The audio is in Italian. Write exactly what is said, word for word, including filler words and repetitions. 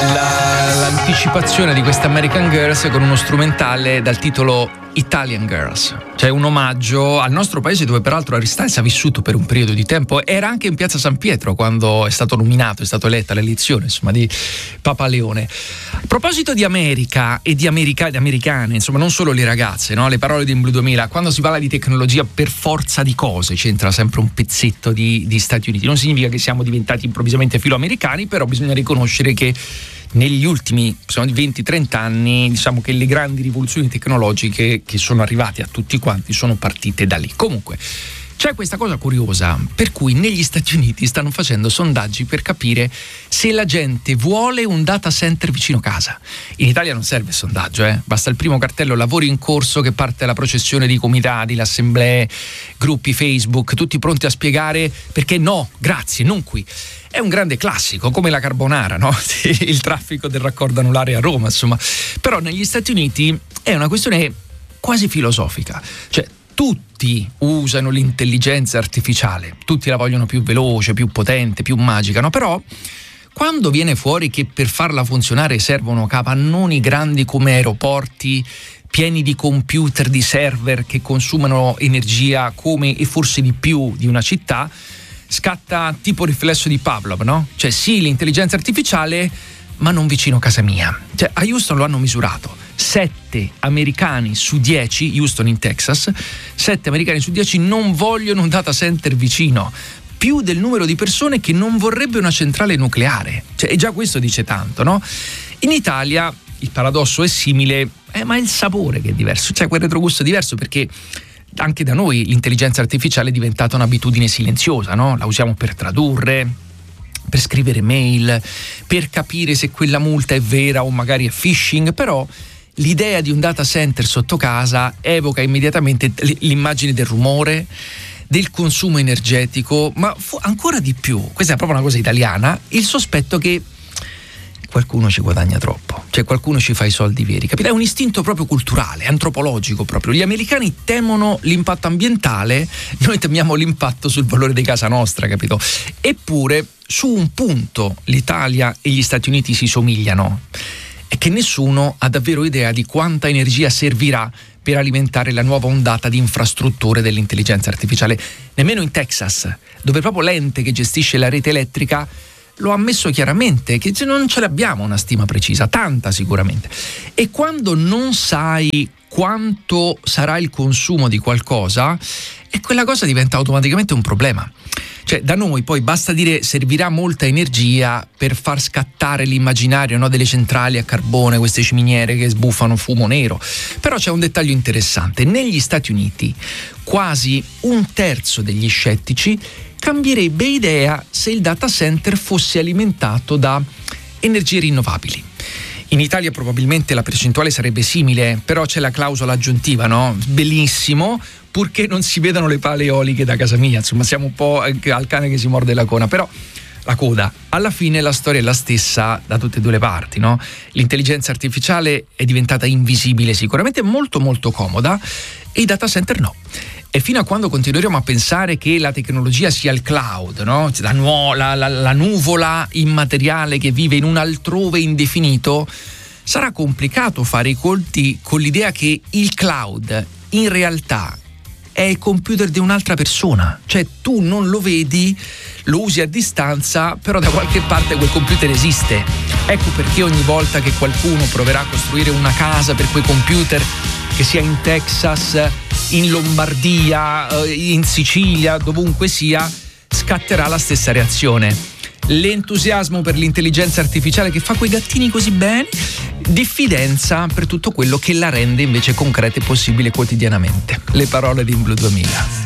la, l'anticipazione di questa American Girls con uno strumentale dal titolo Italian Girls, cioè un omaggio al nostro paese, dove peraltro Harry Styles ha vissuto per un periodo di tempo. Era anche in piazza San Pietro quando è stato nominato, è stato eletto all'elezione, insomma, di Papa Leone. A proposito di America e di, America, di americane, insomma, non solo le ragazze, no? Le parole di In Blue duemila, quando si parla di tecnologia, per forza di cose c'entra sempre un pezzetto di, di Stati Uniti. Non significa che siamo diventati improvvisamente filoamericani, però bisogna riconoscere che negli ultimi venti trenta anni, diciamo che le grandi rivoluzioni tecnologiche che sono arrivate a tutti quanti sono partite da lì. Comunque c'è questa cosa curiosa per cui negli Stati Uniti stanno facendo sondaggi per capire se la gente vuole un data center vicino casa. In Italia non serve sondaggio, eh? Basta il primo cartello lavori in corso che parte la processione di comitati, le assemblee, gruppi Facebook, tutti pronti a spiegare perché no, grazie, non qui. È un grande classico, come la carbonara, no? Il traffico del raccordo anulare a Roma, insomma. Però negli Stati Uniti è una questione quasi filosofica. Cioè, tutti usano l'intelligenza artificiale, tutti la vogliono più veloce, più potente, più magica, no? Però quando viene fuori che per farla funzionare servono capannoni grandi come aeroporti, pieni di computer, di server che consumano energia come e forse di più di una città, scatta tipo riflesso di Pavlov, no? Cioè sì, l'intelligenza artificiale, ma non vicino a casa mia. Cioè a Houston lo hanno misurato. Sette americani su dieci, Houston in Texas, sette americani su dieci non vogliono un data center vicino. Più del numero di persone che non vorrebbe una centrale nucleare. Cioè, e già questo dice tanto, no? In Italia il paradosso è simile, eh, ma è il sapore che è diverso. Cioè quel retrogusto è diverso perché anche da noi l'intelligenza artificiale è diventata un'abitudine silenziosa, no? La usiamo per tradurre, per scrivere mail, per capire se quella multa è vera o magari è phishing, però l'idea di un data center sotto casa evoca immediatamente l'immagine del rumore, del consumo energetico, ma ancora di più, questa è proprio una cosa italiana, il sospetto che qualcuno ci guadagna troppo, cioè qualcuno ci fa i soldi veri, capito? È un istinto proprio culturale, antropologico proprio. Gli americani temono l'impatto ambientale, noi temiamo l'impatto sul valore di casa nostra, capito? Eppure su un punto l'Italia e gli Stati Uniti si somigliano, è che nessuno ha davvero idea di quanta energia servirà per alimentare la nuova ondata di infrastrutture dell'intelligenza artificiale. Nemmeno in Texas, dove proprio l'ente che gestisce la rete elettrica lo ha ammesso chiaramente che non ce l'abbiamo una stima precisa, tanta sicuramente. E quando non sai quanto sarà il consumo di qualcosa, e quella cosa diventa automaticamente un problema. Cioè da noi poi basta dire servirà molta energia per far scattare l'immaginario, no, delle centrali a carbone, queste ciminiere che sbuffano fumo nero. Però c'è un dettaglio interessante: negli Stati Uniti quasi un terzo degli scettici cambierebbe idea se il data center fosse alimentato da energie rinnovabili. In Italia probabilmente la percentuale sarebbe simile, però c'è la clausola aggiuntiva, no? Bellissimo, purché non si vedano le pale eoliche da casa mia. Insomma, siamo un po' al cane che si morde la coda, però la coda. Alla fine la storia è la stessa da tutte e due le parti, no? L'intelligenza artificiale è diventata invisibile, sicuramente molto molto comoda, e i data center no. E fino a quando continueremo a pensare che la tecnologia sia il cloud, no? la, nu- la, la, la nuvola immateriale che vive in un altrove indefinito, sarà complicato fare i conti con l'idea che il cloud in realtà è il computer di un'altra persona. Cioè tu non lo vedi, lo usi a distanza, però da qualche parte quel computer esiste. Ecco perché ogni volta che qualcuno proverà a costruire una casa per quei computer, che sia in Texas, in Lombardia, in Sicilia, dovunque sia, scatterà la stessa reazione. L'entusiasmo per l'intelligenza artificiale che fa quei gattini così bene, diffidenza per tutto quello che la rende invece concreta e possibile quotidianamente. Le parole di In Blue duemila.